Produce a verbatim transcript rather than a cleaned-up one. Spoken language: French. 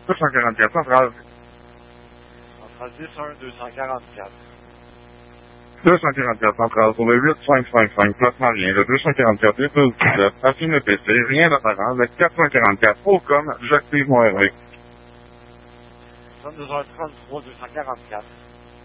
deux cent quarante-quatre, centrale. Centrale dix un deux cent quarante-quatre. deux cent quarante-quatre, centrale, pour le huit cinq cinq cinq, placement rien, le deux cent quarante-quatre, étoile dix-sept, affine P C, rien d'apparent, le quatre cent quarante-quatre, Ocom, j'active mon R V. trente-deux heures trente-trois deux cent quarante-quatre.